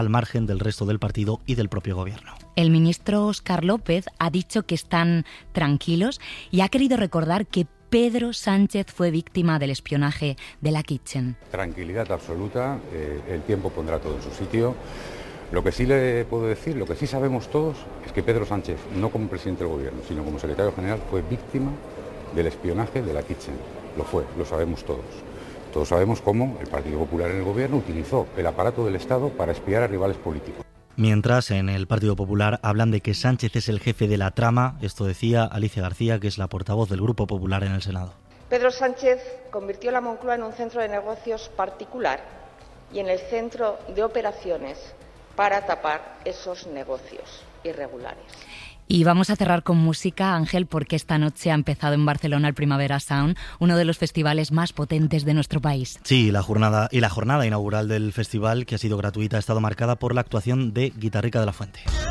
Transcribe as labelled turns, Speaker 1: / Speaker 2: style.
Speaker 1: al margen del resto del partido y del propio gobierno.
Speaker 2: El ministro Óscar López ha dicho que están tranquilos y ha querido recordar que Pedro Sánchez fue víctima del espionaje de la Kitchen.
Speaker 3: Tranquilidad absoluta, el tiempo pondrá todo en su sitio. Lo que sí le puedo decir, lo que sí sabemos todos, es que Pedro Sánchez, no como presidente del gobierno, sino como secretario general, fue víctima del espionaje de la Kitchen. Lo fue, lo sabemos todos. Todos sabemos cómo el Partido Popular en el gobierno utilizó el aparato del Estado para espiar a rivales políticos.
Speaker 1: Mientras, en el Partido Popular hablan de que Sánchez es el jefe de la trama. Esto decía Alicia García, que es la portavoz del Grupo Popular en el Senado.
Speaker 4: Pedro Sánchez convirtió la Moncloa en un centro de negocios particular y en el centro de operaciones para tapar esos negocios irregulares.
Speaker 2: Y vamos a cerrar con música, Ángel, porque esta noche ha empezado en Barcelona el Primavera Sound, uno de los festivales más potentes de nuestro país.
Speaker 1: Sí, la jornada inaugural del festival, que ha sido gratuita, ha estado marcada por la actuación de Guitarrica de la Fuente.